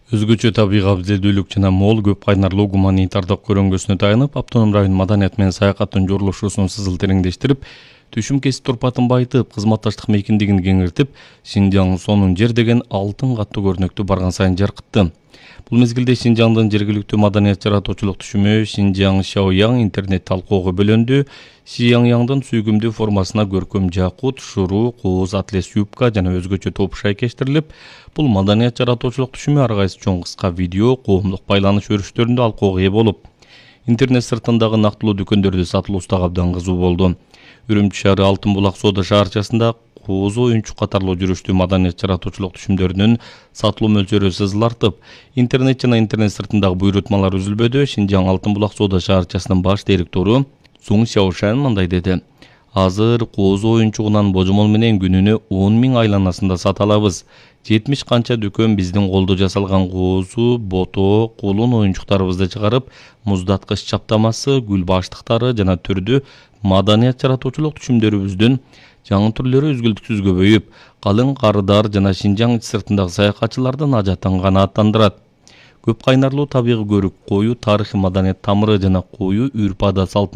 Өзгөчө табигый абзелдүүлүк жана мол көп кайнарлуу гуманитардык көрөнгөсүнө таянып, автоном район маданият менен саякаттын журулушуусун сызыл тереңдештирип, түшүм кесип турпатын байытып, кызматташтык мейкиндигин кеңиртип, Шинжаң сонун жер деген алтын каттуу көрнөктү барган сайын жаркытты. Бул мезгилде Шинжаңдын жергиликтүү маданият жаратуучулук түшүмү Шинжаң Шаояң интернет талкуого бөлөндү. Шияньяңдын сүйкүмдүү формасына көркөм жакут, шуруу, кооз, атлес юбка жана өзгөчө топ шайкештирилип, бул маданият жаратуучулук түшүмү ар кайсы чоң кыска видео, коомдук байланыш өрүштөрүндө алкоого ээ болуп, интернет сыртындагы нактылуу дүкөндөрдө сатылуусу абдан кызуу болду. Үрүмчү шаары Алтын булак соода шаарчасында кооз оюнчук катарлуу жүрүштүү маданият жаратуучулук түшүмдөрүнүн сатылуу мөлчөрү сызыл артып, интернет жана интернет сыртындагы буйрутмалар үзүлбөдө. Шинжаң Алтын булак соода шаарчасынын баш директору Цунг Сяошан мындай деди: азыр кооз оюнчугунан божомол менен күнүнө 10 000 айланасында сата алабыз. 70 канча дүкөн биздин колдо жасалган коозу, бото, кулун оюнчуктарыбызды чыгарып, муздаткыч чаптамасы, гүл баштыктары жана түрдүү маданият жаратуучулук түшүмдөрүбүздүн жаңы түрлөрү үзгүлтүксүз көбөйүп, калың карыдар жана Шинжаң сыртындагы саякатчылардын ажатын канааттандырат. Көп кайнарлуу табигый көрүк, коюу тарыхый маданият тамыры жана коюу үрп ада